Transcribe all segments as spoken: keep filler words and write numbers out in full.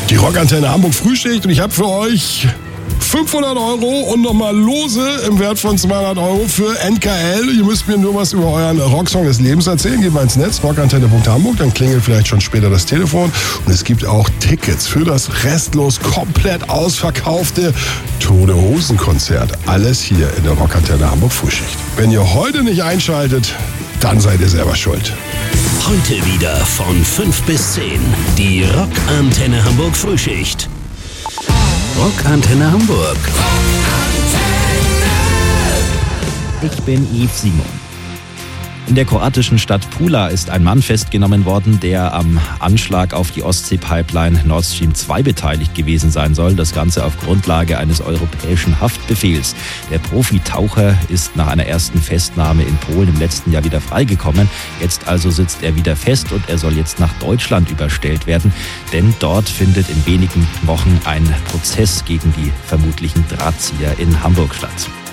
Die Rockantenne Hamburg Frühschicht und ich habe für euch fünfhundert Euro und nochmal Lose im Wert von zweihundert Euro für N K L. Ihr müsst mir nur was über euren Rocksong des Lebens erzählen. Geht mal ins Netz, rockantenne punkt hamburg, dann klingelt vielleicht schon später das Telefon. Und es gibt auch Tickets für das restlos komplett ausverkaufte Tote Hosen Konzert. Alles hier in der Rockantenne Hamburg Frühschicht. Wenn ihr heute nicht einschaltet, dann seid ihr selber schuld. Heute wieder von fünf bis zehn. Die Rockantenne Hamburg Frühschicht. Rockantenne Hamburg. Ich bin Yves Simon. In der kroatischen Stadt Pula ist ein Mann festgenommen worden, der am Anschlag auf die Ostsee-Pipeline Nord Stream zwei beteiligt gewesen sein soll. Das Ganze auf Grundlage eines europäischen Haftbefehls. Der Profitaucher ist nach einer ersten Festnahme in Polen im letzten Jahr wieder freigekommen. Jetzt also sitzt er wieder fest und er soll jetzt nach Deutschland überstellt werden. Denn dort findet in wenigen Wochen ein Prozess gegen die vermutlichen Drahtzieher in Hamburg statt.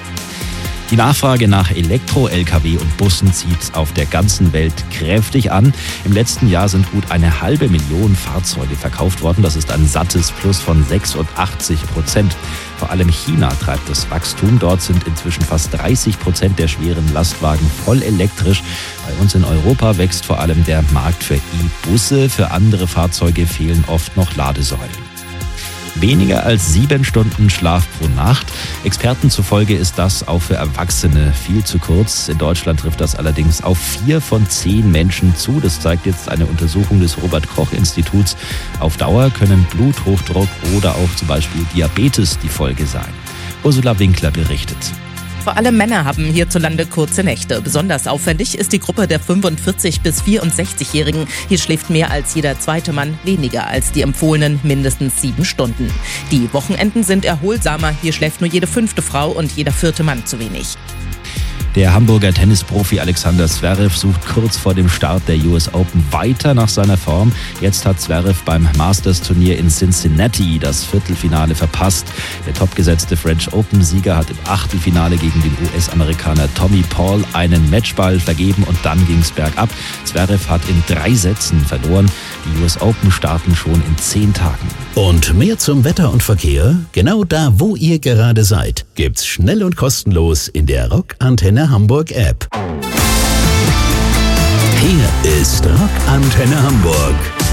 Die Nachfrage nach Elektro-L K W und Bussen zieht auf der ganzen Welt kräftig an. Im letzten Jahr sind gut eine halbe Million Fahrzeuge verkauft worden. Das ist ein sattes Plus von sechsundachtzig Prozent. Vor allem China treibt das Wachstum. Dort sind inzwischen fast dreißig Prozent der schweren Lastwagen voll elektrisch. Bei uns in Europa wächst vor allem der Markt für E-Busse. Für andere Fahrzeuge fehlen oft noch Ladesäulen. Weniger als sieben Stunden Schlaf pro Nacht. Experten zufolge ist das auch für Erwachsene viel zu kurz. In Deutschland trifft das allerdings auf vier von zehn Menschen zu. Das zeigt jetzt eine Untersuchung des Robert-Koch-Instituts. Auf Dauer können Bluthochdruck oder auch zum Beispiel Diabetes die Folge sein. Ursula Winkler berichtet. Vor allem Männer haben hierzulande kurze Nächte. Besonders auffällig ist die Gruppe der fünfundvierzig- bis vierundsechzigjährigen. Hier schläft mehr als jeder zweite Mann weniger als die empfohlenen mindestens sieben Stunden. Die Wochenenden sind erholsamer. Hier schläft nur jede fünfte Frau und jeder vierte Mann zu wenig. Der Hamburger Tennisprofi Alexander Zverev sucht kurz vor dem Start der U S Open weiter nach seiner Form. Jetzt hat Zverev beim Masters-Turnier in Cincinnati das Viertelfinale verpasst. Der topgesetzte French Open-Sieger hat im Achtelfinale gegen den U S-Amerikaner Tommy Paul einen Matchball vergeben und dann ging's bergab. Zverev hat in drei Sätzen verloren. Die U S Open starten schon in zehn Tagen. Und mehr zum Wetter und Verkehr? Genau da, wo ihr gerade seid, gibt's schnell und kostenlos in der Rockantenne Hamburg App. Hier ist Rockantenne Hamburg.